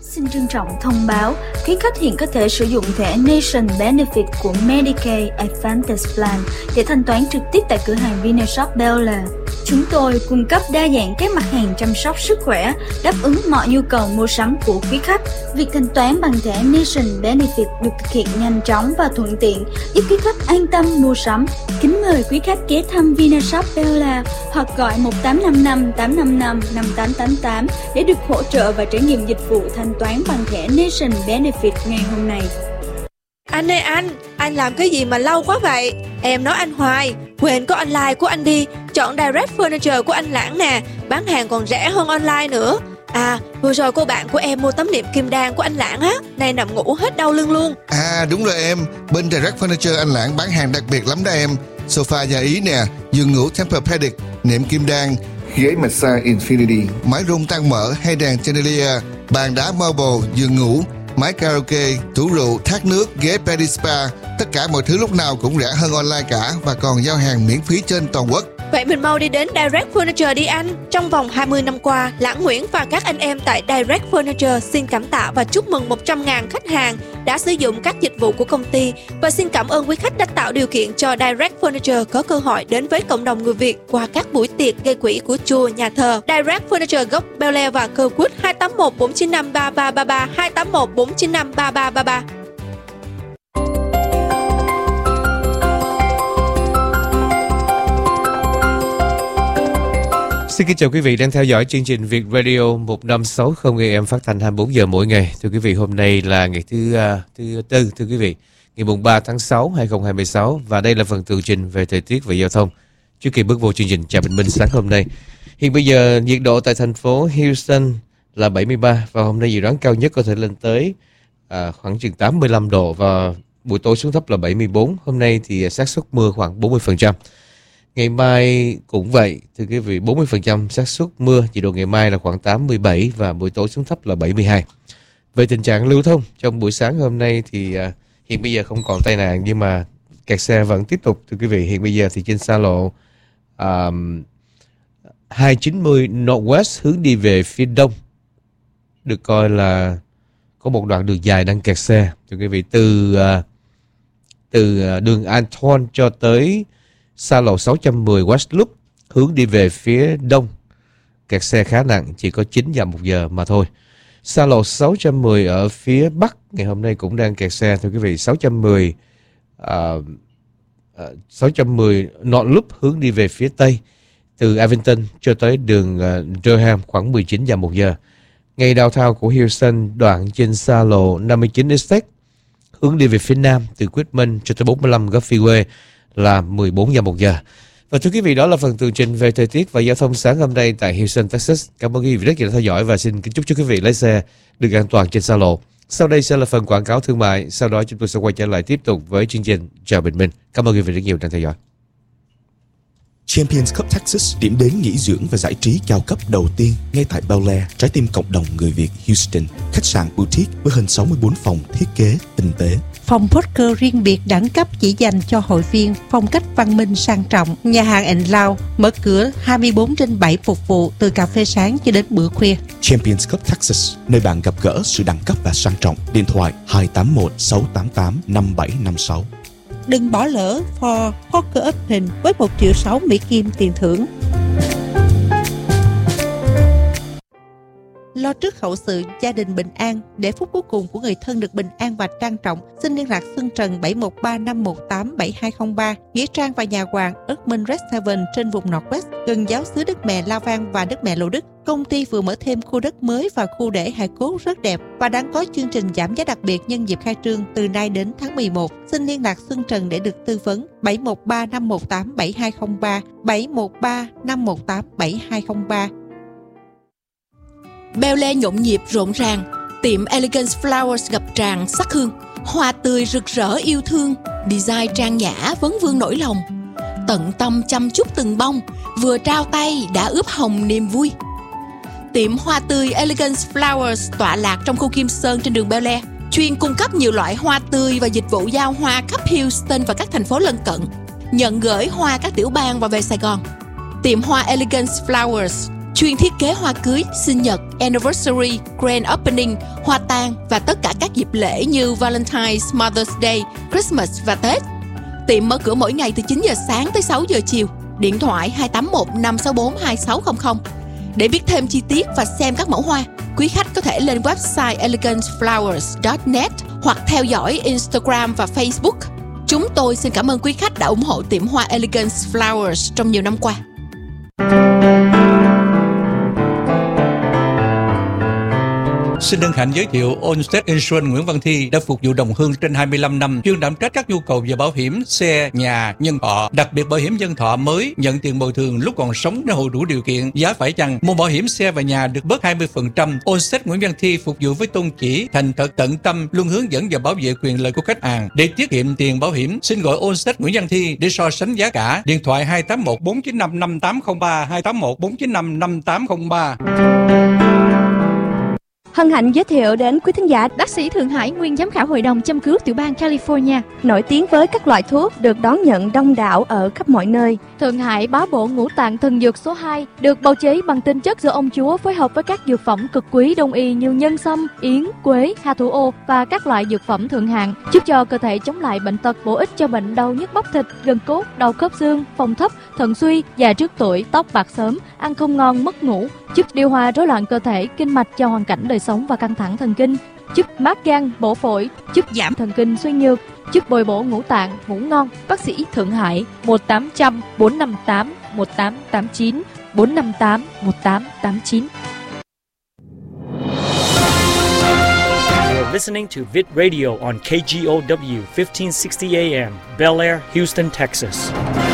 Xin trân trọng thông báo, quý khách hiện có thể sử dụng thẻ Nation Benefit của Medicaid Advantage Plan để thanh toán trực tiếp tại cửa hàng Vinashop Bel Air. Chúng tôi cung cấp đa dạng các mặt hàng chăm sóc sức khỏe, đáp ứng mọi nhu cầu mua sắm của quý khách. Việc thanh toán bằng thẻ Nation Benefit được thực hiện nhanh chóng và thuận tiện, giúp quý khách an tâm mua sắm. Kính mời quý khách ghé thăm Vinashop Bel Air hoặc gọi 1855 855 5888 để được hỗ trợ và trải nghiệm dịch vụ thanh toán bằng thẻ Nation Benefit ngày hôm nay. Anh ơi anh làm cái gì mà lâu quá vậy? Em nói anh hoài, quên có online của anh đi. Chọn Direct Furniture của anh Lãng nè, bán hàng còn rẻ hơn online nữa. À, vừa rồi cô bạn của em mua tấm nệm kim đan của anh Lãng á, nay nằm ngủ hết đau lưng luôn. À đúng rồi em, bên Direct Furniture anh Lãng bán hàng đặc biệt lắm đó em. Sofa da Ý nè, giường ngủ Tempur-Pedic, nệm kim đan, ghế massage Infinity, mái rung tăng mỡ hay đàn chandelier, bàn đá marble, giường ngủ, máy karaoke, tủ rượu, thác nước, ghế Pedi Spa. Tất cả mọi thứ lúc nào cũng rẻ hơn online cả và còn giao hàng miễn phí trên toàn quốc. Vậy mình mau đi đến Direct Furniture đi anh. Trong vòng 20 năm qua, Lãng Nguyễn và các anh em tại Direct Furniture xin cảm tạ và chúc mừng 100.000 khách hàng đã sử dụng các dịch vụ của công ty, và xin cảm ơn quý khách đã tạo điều kiện cho Direct Furniture có cơ hội đến với cộng đồng người Việt qua các buổi tiệc gây quỹ của chùa, nhà thờ. Direct Furniture gốc Bel Air và Kirkwood 281 495 3333 281 495 3333. Xin kính chào quý vị đang theo dõi chương trình Việt Radio 1560 AM phát thanh 24 giờ mỗi ngày. Thưa quý vị, hôm nay là ngày thứ tư, thưa quý vị, ngày mùng 3 tháng 6, 2026, và đây là phần tường trình về thời tiết và giao thông. Trước khi bước vào chương trình chào bình minh sáng hôm nay, hiện bây giờ nhiệt độ tại thành phố Houston là 73 và hôm nay dự đoán cao nhất có thể lên tới khoảng chừng 85 độ và buổi tối xuống thấp là 74. Hôm nay thì xác suất mưa khoảng 40%. Ngày mai cũng vậy, thưa quý vị, 40% xác suất mưa, nhiệt độ ngày mai là khoảng 87 và buổi tối xuống thấp là 72. Về tình trạng lưu thông trong buổi sáng hôm nay thì hiện bây giờ không còn tai nạn nhưng mà kẹt xe vẫn tiếp tục, thưa quý vị. Hiện bây giờ thì trên xa lộ 290 Northwest hướng đi về phía đông được coi là có một đoạn đường dài đang kẹt xe, thưa quý vị, từ đường Antoine cho tới xa lộ 610 West Loop hướng đi về phía đông kẹt xe khá nặng, chỉ có 9 dặm một giờ mà thôi. Xa lộ 610 ở phía bắc ngày hôm nay cũng đang kẹt xe, thưa quý vị. 610 North Loop hướng đi về phía tây từ Avington cho tới đường Durham khoảng 19 dặm một giờ. Ngay downtown của Houston, đoạn trên xa lộ 59 Estate hướng đi về phía nam từ Quitman cho tới 45 Guffey là 14 dặm một giờ. Và thưa quý vị, đó là phần tường trình về thời tiết và giao thông sáng hôm nay tại Houston, Texas. Cảm ơn quý vị rất nhiều đã theo dõi và xin kính chúc cho quý vị lái xe được an toàn trên xa lộ. Sau đây sẽ là phần quảng cáo thương mại, sau đó chúng tôi sẽ quay trở lại tiếp tục với chương trình chào bình minh. Cảm ơn quý vị rất nhiều đang theo dõi. Champions Cup Texas, điểm đến nghỉ dưỡng và giải trí cao cấp đầu tiên ngay tại Bel Air, trái tim cộng đồng người Việt Houston. Khách sạn boutique với hơn 64 phòng thiết kế tinh tế. Phòng poker riêng biệt đẳng cấp chỉ dành cho hội viên, phong cách văn minh sang trọng. Nhà hàng & Lounge mở cửa 24/7 phục vụ từ cà phê sáng cho đến bữa khuya. Champions Cup Texas, nơi bạn gặp gỡ sự đẳng cấp và sang trọng. Điện thoại 281 688 5756. Đừng bỏ lỡ For Poker Open với 1,6 triệu Mỹ Kim tiền thưởng. Lo trước hậu sự, gia đình bình an, để phút cuối cùng của người thân được bình an và trang trọng. Xin liên lạc Xuân Trần 713 518 7203, Nghĩa Trang và Nhà Hoàng Erdman Red Seven trên vùng Northwest, gần giáo xứ Đức Mẹ La Vang và Đức Mẹ Lộ Đức. Công ty vừa mở thêm khu đất mới và khu để hài cốt rất đẹp và đang có chương trình giảm giá đặc biệt nhân dịp khai trương từ nay đến tháng 11. Xin liên lạc Xuân Trần để được tư vấn 713 518 7203, 713 518 7203. Bel Air nhộn nhịp rộn ràng, tiệm Elegance Flowers ngập tràn sắc hương, hoa tươi rực rỡ yêu thương, design trang nhã vấn vương nỗi lòng, tận tâm chăm chút từng bông, vừa trao tay đã ướp hồng niềm vui. Tiệm hoa tươi Elegance Flowers tọa lạc trong khu Kim Sơn trên đường Bel Air, chuyên cung cấp nhiều loại hoa tươi và dịch vụ giao hoa khắp Houston và các thành phố lân cận, nhận gửi hoa các tiểu bang và về Sài Gòn. Tiệm hoa Elegance Flowers chuyên thiết kế hoa cưới, sinh nhật, anniversary, grand opening, hoa tang và tất cả các dịp lễ như Valentine's, Mother's Day, Christmas và Tết. Tiệm mở cửa mỗi ngày từ 9 giờ sáng tới 6 giờ chiều. Điện thoại 281 564 2600. Để biết thêm chi tiết và xem các mẫu hoa, quý khách có thể lên website eleganceflowers.net hoặc theo dõi Instagram và Facebook. Chúng tôi xin cảm ơn quý khách đã ủng hộ tiệm hoa Elegance Flowers trong nhiều năm qua. Xin hân hạnh giới thiệu Allstate Insurance Nguyễn Văn Thi đã phục vụ đồng hương trên 25 năm, chuyên đảm trách các nhu cầu về bảo hiểm xe, nhà, nhân thọ, đặc biệt bảo hiểm nhân thọ mới nhận tiền bồi thường lúc còn sống nếu hội đủ điều kiện. Giá phải chăng mua bảo hiểm xe và nhà được bớt 20%. Allstate Nguyễn Văn Thi phục vụ với tôn chỉ thành thật tận tâm, luôn hướng dẫn và bảo vệ quyền lợi của khách hàng. Để tiết kiệm tiền bảo hiểm, xin gọi Allstate Nguyễn Văn Thi để so sánh giá cả. Điện thoại 281 495 5803 281 495 5803. Hân hạnh giới thiệu đến quý thính giả bác sĩ Thượng Hải, nguyên giám khảo hội đồng châm cứu tiểu bang California, nổi tiếng với các loại thuốc được đón nhận đông đảo ở khắp mọi nơi. Thượng Hải bá bộ ngũ tạng thần dược số 2 được bào chế bằng tinh chất do ông chúa phối hợp với các dược phẩm cực quý đông y như nhân sâm, yến, quế, hà thủ ô và các loại dược phẩm thượng hạng, giúp cho cơ thể chống lại bệnh tật, bổ ích cho bệnh đau nhức bắp thịt, gân cốt, đau khớp xương, phong thấp, thận suy, già trước tuổi, tóc bạc sớm, ăn không ngon, mất ngủ, giúp điều hòa rối loạn cơ thể, kinh mạch cho hoàn cảnh đời sống và căng thẳng thần kinh, giúp mát gan, bổ phổi, giúp giảm thần kinh suy nhược, giúp bồi bổ ngũ tạng, ngủ ngon. Bác sĩ Thượng Hải 1800 458 1889 458 1889. You're listening to Vid Radio on KGOW 1560 AM, Bel Air, Houston, Texas.